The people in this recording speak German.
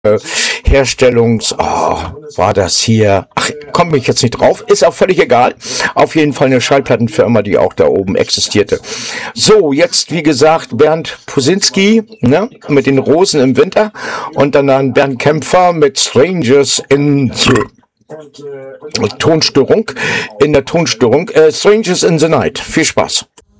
War das hier? Ach, komme ich jetzt nicht drauf. Ist auch völlig egal. Auf jeden Fall eine Schallplattenfirma, die auch da oben existierte. So, jetzt wie gesagt Bernd Pusinski, ne, mit den Rosen im Winter und dann Bernd Kämpfer mit Strangers in Tonstörung, Strangers in the Night. Viel Spaß.